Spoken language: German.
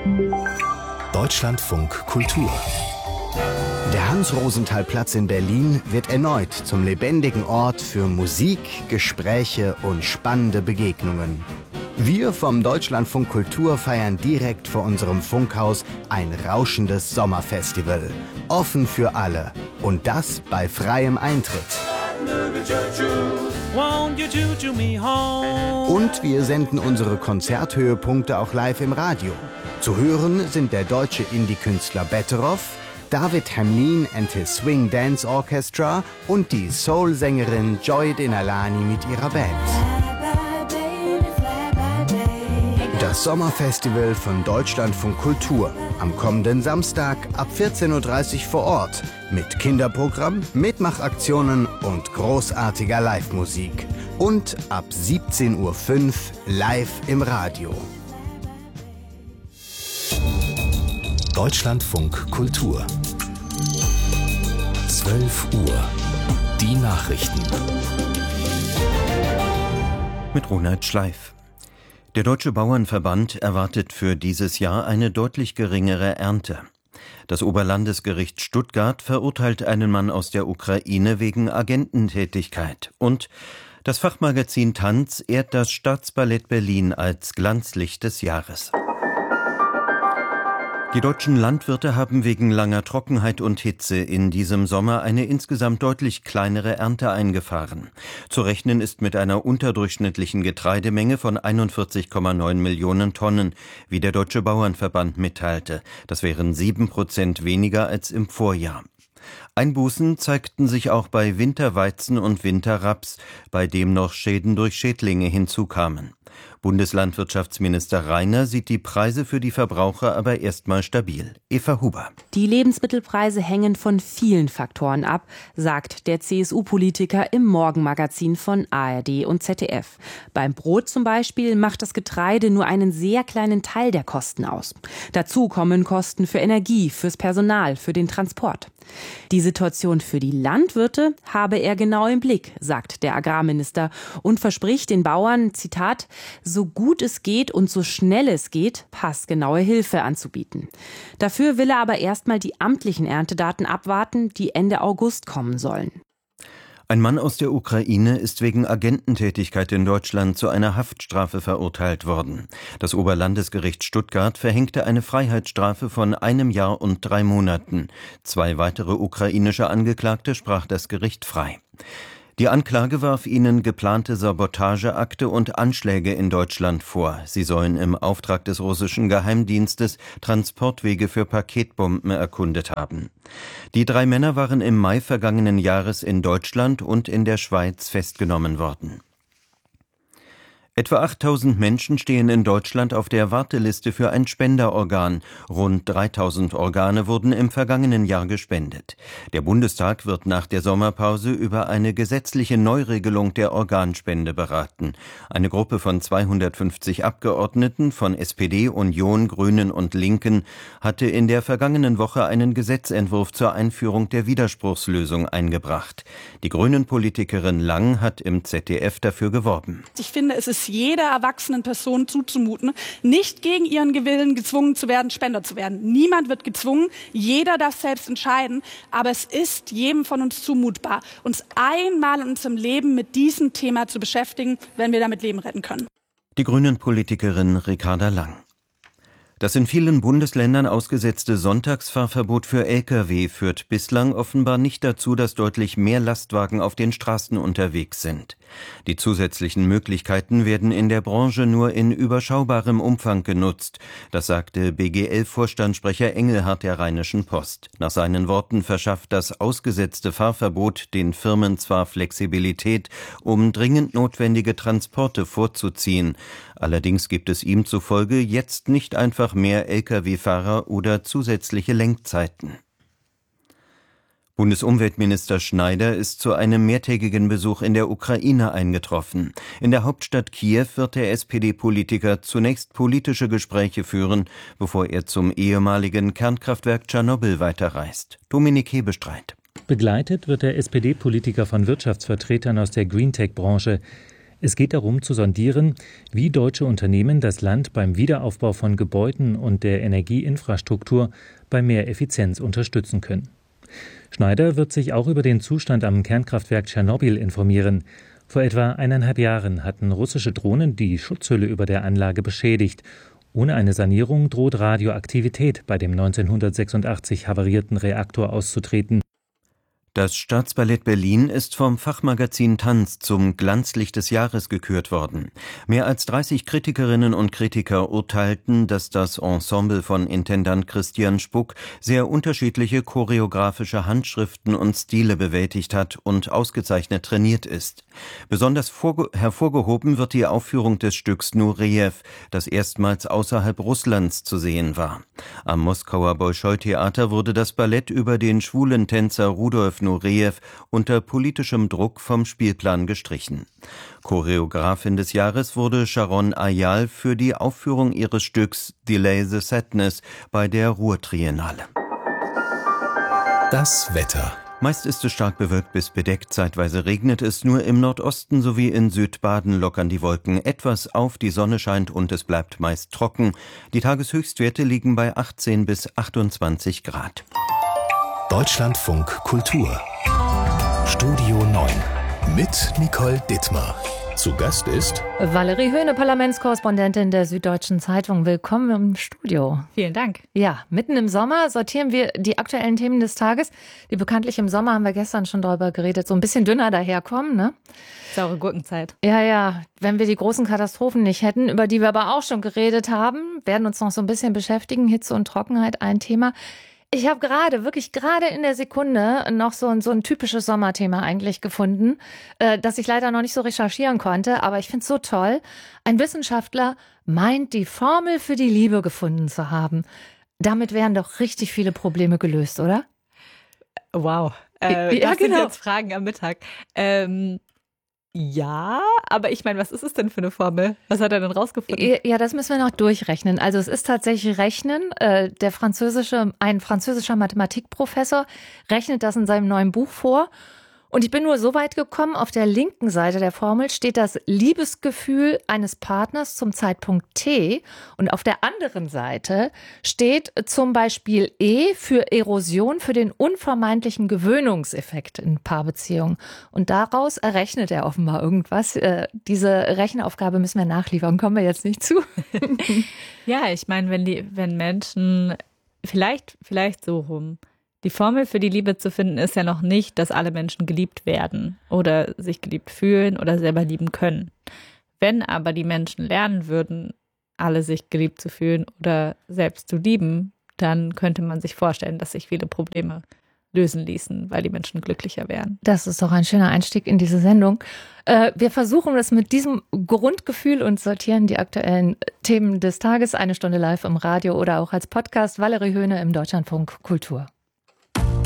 Deutschlandfunk Kultur. Der Hans-Rosenthal-Platz in Berlin wird erneut zum lebendigen Ort für Musik, Gespräche und spannende Begegnungen. Wir vom Deutschlandfunk Kultur feiern direkt vor unserem Funkhaus ein rauschendes Sommerfestival. Offen für alle. Und das bei freiem Eintritt. Und wir senden unsere Konzerthöhepunkte auch live im Radio. Zu hören sind der deutsche Indie-Künstler Betteroff, David Hamlin and his Swing Dance Orchestra und die Soul-Sängerin Joy Denalani mit ihrer Band. Das Sommerfestival von Deutschlandfunk Kultur. Am kommenden Samstag ab 14.30 Uhr vor Ort. Mit Kinderprogramm, Mitmachaktionen und großartiger Live-Musik. Und ab 17.05 Uhr live im Radio. Deutschlandfunk Kultur. 12 Uhr. Die Nachrichten. Mit Ronald Schleif. Der Deutsche Bauernverband erwartet für dieses Jahr eine deutlich geringere Ernte. Das Oberlandesgericht Stuttgart verurteilt einen Mann aus der Ukraine wegen Agententätigkeit. Und das Fachmagazin Tanz ehrt das Staatsballett Berlin als Glanzlicht des Jahres. Die deutschen Landwirte haben wegen langer Trockenheit und Hitze in diesem Sommer eine insgesamt deutlich kleinere Ernte eingefahren. Zu rechnen ist mit einer unterdurchschnittlichen Getreidemenge von 41,9 Millionen Tonnen, wie der Deutsche Bauernverband mitteilte. Das wären 7% weniger als im Vorjahr. Einbußen zeigten sich auch bei Winterweizen und Winterraps, bei dem noch Schäden durch Schädlinge hinzukamen. Bundeslandwirtschaftsminister Rainer sieht die Preise für die Verbraucher aber erstmal stabil. Eva Huber. Die Lebensmittelpreise hängen von vielen Faktoren ab, sagt der CSU-Politiker im Morgenmagazin von ARD und ZDF. Beim Brot zum Beispiel macht das Getreide nur einen sehr kleinen Teil der Kosten aus. Dazu kommen Kosten für Energie, fürs Personal, für den Transport. Die Situation für die Landwirte habe er genau im Blick, sagt der Agrarminister und verspricht den Bauern, Zitat, so gut es geht und so schnell es geht, passgenaue Hilfe anzubieten. Dafür will er aber erstmal die amtlichen Erntedaten abwarten, die Ende August kommen sollen. Ein Mann aus der Ukraine ist wegen Agententätigkeit in Deutschland zu einer Haftstrafe verurteilt worden. Das Oberlandesgericht Stuttgart verhängte eine Freiheitsstrafe von 1 Jahr und 3 Monaten. 2 weitere ukrainische Angeklagte sprach das Gericht frei. Die Anklage warf ihnen geplante Sabotageakte und Anschläge in Deutschland vor. Sie sollen im Auftrag des russischen Geheimdienstes Transportwege für Paketbomben erkundet haben. Die 3 Männer waren im Mai vergangenen Jahres in Deutschland und in der Schweiz festgenommen worden. Etwa 8.000 Menschen stehen in Deutschland auf der Warteliste für ein Spenderorgan. Rund 3.000 Organe wurden im vergangenen Jahr gespendet. Der Bundestag wird nach der Sommerpause über eine gesetzliche Neuregelung der Organspende beraten. Eine Gruppe von 250 Abgeordneten von SPD, Union, Grünen und Linken hatte in der vergangenen Woche einen Gesetzentwurf zur Einführung der Widerspruchslösung eingebracht. Die Grünen-Politikerin Lang hat im ZDF dafür geworben. Ich finde, es ist jeder erwachsenen Person zuzumuten, nicht gegen ihren Willen gezwungen zu werden, Spender zu werden. Niemand wird gezwungen, jeder darf selbst entscheiden, aber es ist jedem von uns zumutbar, uns einmal in unserem Leben mit diesem Thema zu beschäftigen, wenn wir damit Leben retten können. Die Grünen-Politikerin Ricarda Lang. Das in vielen Bundesländern ausgesetzte Sonntagsfahrverbot für Lkw führt bislang offenbar nicht dazu, dass deutlich mehr Lastwagen auf den Straßen unterwegs sind. Die zusätzlichen Möglichkeiten werden in der Branche nur in überschaubarem Umfang genutzt. Das sagte BGL-Vorstandssprecher Engelhardt der Rheinischen Post. Nach seinen Worten verschafft das ausgesetzte Fahrverbot den Firmen zwar Flexibilität, um dringend notwendige Transporte vorzuziehen. Allerdings gibt es ihm zufolge jetzt nicht einfach mehr Lkw-Fahrer oder zusätzliche Lenkzeiten. Bundesumweltminister Schneider ist zu einem mehrtägigen Besuch in der Ukraine eingetroffen. In der Hauptstadt Kiew wird der SPD-Politiker zunächst politische Gespräche führen, bevor er zum ehemaligen Kernkraftwerk Tschernobyl weiterreist. Dominik Hebestreit. Begleitet wird der SPD-Politiker von Wirtschaftsvertretern aus der Greentech-Branche. Es geht darum zu sondieren, wie deutsche Unternehmen das Land beim Wiederaufbau von Gebäuden und der Energieinfrastruktur bei mehr Effizienz unterstützen können. Schneider wird sich auch über den Zustand am Kernkraftwerk Tschernobyl informieren. Vor etwa 1,5 Jahren hatten russische Drohnen die Schutzhülle über der Anlage beschädigt. Ohne eine Sanierung droht Radioaktivität bei dem 1986 havarierten Reaktor auszutreten. Das Staatsballett Berlin ist vom Fachmagazin Tanz zum Glanzlicht des Jahres gekürt worden. Mehr als 30 Kritikerinnen und Kritiker urteilten, dass das Ensemble von Intendant Christian Spuck sehr unterschiedliche choreografische Handschriften und Stile bewältigt hat und ausgezeichnet trainiert ist. Besonders hervorgehoben wird die Aufführung des Stücks Nurejew, das erstmals außerhalb Russlands zu sehen war. Am Moskauer Bolschoi-Theater wurde das Ballett über den schwulen Tänzer Rudolf Nurejew unter politischem Druck vom Spielplan gestrichen. Choreografin des Jahres wurde Sharon Ayal für die Aufführung ihres Stücks Delay the Sadness bei der Ruhr-Triennale. Das Wetter. Meist ist es stark bewölkt bis bedeckt, zeitweise regnet es, nur im Nordosten sowie in Südbaden lockern die Wolken etwas auf, die Sonne scheint und es bleibt meist trocken. Die Tageshöchstwerte liegen bei 18 bis 28 Grad. Deutschlandfunk Kultur. Studio 9 mit Nicole Dittmar. Zu Gast ist Valerie Höhne, Parlamentskorrespondentin der Süddeutschen Zeitung. Willkommen im Studio. Vielen Dank. Ja, mitten im Sommer sortieren wir die aktuellen Themen des Tages, die bekanntlich im Sommer, haben wir gestern schon darüber geredet, so ein bisschen dünner daherkommen, ne? Saure Gurkenzeit. Ja, wenn wir die großen Katastrophen nicht hätten, über die wir aber auch schon geredet haben, werden uns noch so ein bisschen beschäftigen. Hitze und Trockenheit, ein Thema. Ich habe wirklich gerade in der Sekunde noch so ein typisches Sommerthema eigentlich gefunden, das ich leider noch nicht so recherchieren konnte, aber ich finde es so toll. Ein Wissenschaftler meint, die Formel für die Liebe gefunden zu haben. Damit wären doch richtig viele Probleme gelöst, oder? Wow. Ja, das sind genau. jetzt Fragen am Mittag. Ja, aber ich meine, was ist es denn für eine Formel? Was hat er denn rausgefunden? Ja, das müssen wir noch durchrechnen. Also es ist tatsächlich Rechnen. Ein französischer Mathematikprofessor rechnet das in seinem neuen Buch vor. Und ich bin nur so weit gekommen, auf der linken Seite der Formel steht das Liebesgefühl eines Partners zum Zeitpunkt T. Und auf der anderen Seite steht zum Beispiel E für Erosion, für den unvermeidlichen Gewöhnungseffekt in Paarbeziehungen. Und daraus errechnet er offenbar irgendwas. Diese Rechenaufgabe müssen wir nachliefern, kommen wir jetzt nicht zu. Ja, ich meine, wenn Menschen, vielleicht so rum. Die Formel für die Liebe zu finden ist ja noch nicht, dass alle Menschen geliebt werden oder sich geliebt fühlen oder selber lieben können. Wenn aber die Menschen lernen würden, alle sich geliebt zu fühlen oder selbst zu lieben, dann könnte man sich vorstellen, dass sich viele Probleme lösen ließen, weil die Menschen glücklicher wären. Das ist doch ein schöner Einstieg in diese Sendung. Wir versuchen es mit diesem Grundgefühl und sortieren die aktuellen Themen des Tages. 1 Stunde live im Radio oder auch als Podcast. Valerie Höhne im Deutschlandfunk Kultur.